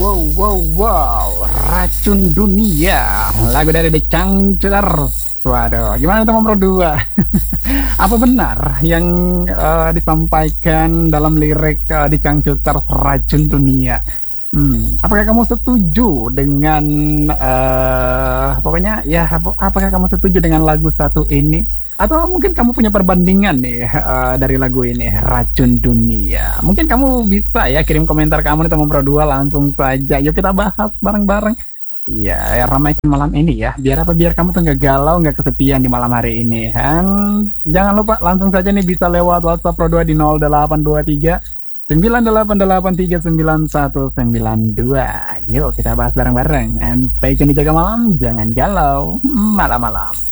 Wow, Racun Dunia, lagu dari The Changcuters. Waduh, gimana teman Pro 2? Apa benar yang disampaikan dalam lirik The Changcuters Racun Dunia? Apakah kamu setuju dengan pokoknya ya apakah kamu setuju dengan lagu satu ini? Atau mungkin kamu punya perbandingan nih dari lagu ini Racun Dunia. Mungkin kamu bisa ya kirim komentar kamu nih teman Pro 2 langsung saja. Yuk kita bahas bareng-bareng. Ya, ramaikan malam ini ya. Biar apa? Biar kamu tuh nggak galau, nggak kesepian di malam hari ini. Dan jangan lupa langsung saja nih bisa lewat WhatsApp Pro 2 di 0823 983 91192. Yuk kita bahas bareng-bareng. And stay tune di Jaga Malam, jangan galau malam-malam.